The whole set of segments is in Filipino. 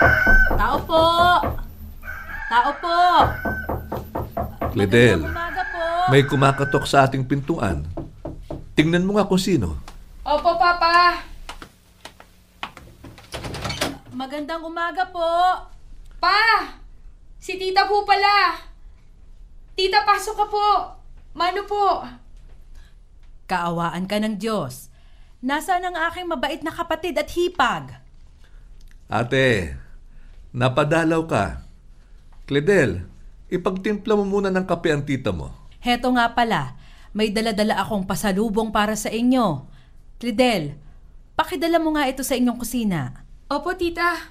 Tao po! Tao po! Cledel, Magandang umaga po. may kumakatok sa ating pintuan. Tingnan mo nga kung sino. Opo, Papa. Magandang umaga po. Pa! Si Tita po pala. Tita, pasok ka po. Mano po? Kaawaan ka ng Diyos. Nasaan ang aking mabait na kapatid at hipag? Ate, napadalaw ka. Cledel, ipagtimpla mo muna ng kape ang tita mo. Heto nga pala, may dala-dala akong pasalubong para sa inyo. Cledel, pakidala mo nga ito sa inyong kusina. Opo, Tita.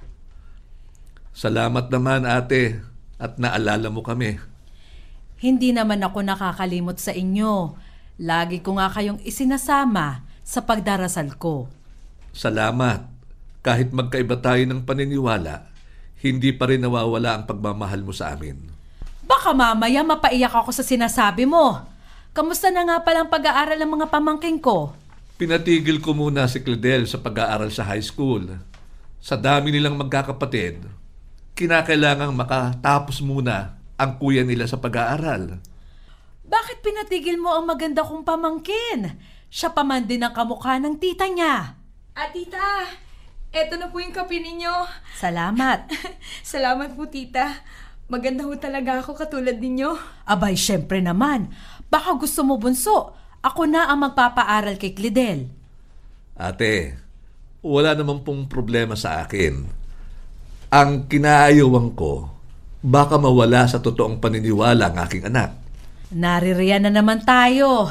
Salamat naman ate at naalala mo kami. Hindi naman ako nakakalimot sa inyo. Lagi ko nga kayong isinasama sa pagdarasal ko. Salamat. Kahit magkaiba tayo ng paniniwala, hindi pa rin nawawala ang pagmamahal mo sa amin. Baka mamaya mapaiyak ako sa sinasabi mo. Kamusta na nga palang pag-aaral ng mga pamangking ko? Pinatigil ko muna si Cledel sa pag-aaral sa high school. Sa dami nilang magkakapatid, kinakailangang makatapos muna ang kuya nila sa pag-aaral. Bakit pinatigil mo ang maganda kong pamangkin? Siya pa man din ang kamukha ng tita niya. Tita, eto na po yung kape ninyo. Salamat. Salamat po, Tita. Maganda ho talaga ako katulad ninyo. Abay, syempre naman. Baka gusto mo, bunso. Ako na ang magpapaaral kay Cledel. Ate, wala naman pong problema sa akin. Ang kinaayawan ko, baka mawala sa totoong paniniwala ang aking anak. Naririyan na naman tayo.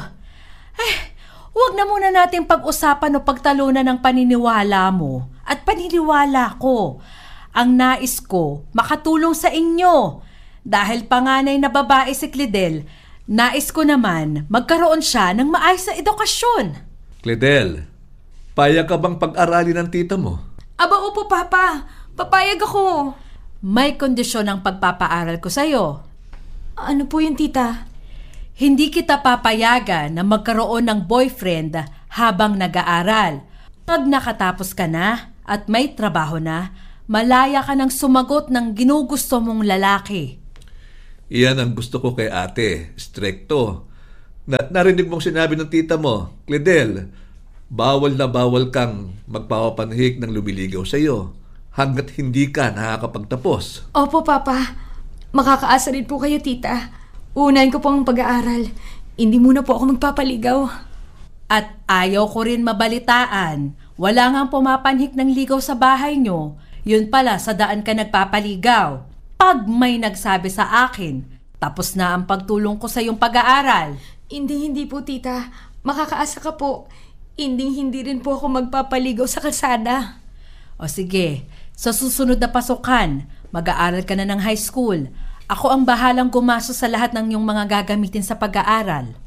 Huwag na muna natin pag-usapan o pagtalunan ng paniniwala mo at paniniwala ko. Ang nais ko, makatulong sa inyo. Dahil panganay na babae si Cledel, nais ko naman magkaroon siya ng maayos na edukasyon. Cledel, payag ka bang pag-aralin ng tita mo? Aba, opo, Papa. Papayag ako. May kondisyon ang pagpapaaral ko sa'yo. Ano po yun, Tita? Hindi kita papayagan na magkaroon ng boyfriend habang nag-aaral. Pag nakatapos ka na at may trabaho na, malaya ka ng sumagot ng ginugusto mong lalaki. Iyan ang gusto ko kay ate, strikto. Narinig mong sinabi ng tita mo, Cledel, bawal na bawal kang magpapapanhik ng lumiligaw sa iyo hanggat hindi ka nakakapagtapos. Opo, Papa. Makakaasa rin po kayo, Tita. Unahin ko po ang pag-aaral. Hindi muna po ako magpapaligaw. At ayaw ko rin mabalitaan. Wala ngang pumapanhik ng ligaw sa bahay nyo. Yun pala, sa daan ka nagpapaligaw. Pag may nagsabi sa akin, tapos na ang pagtulong ko sa iyong pag-aaral. Hindi po, Tita. Makakaasa ka po. Hindi rin po ako magpapaligaw sa kalsada. O sige, sa susunod na pasukan, mag-aaral ka na ng high school. Ako ang bahalang gumastos sa lahat ng iyong mga gagamitin sa pag-aaral.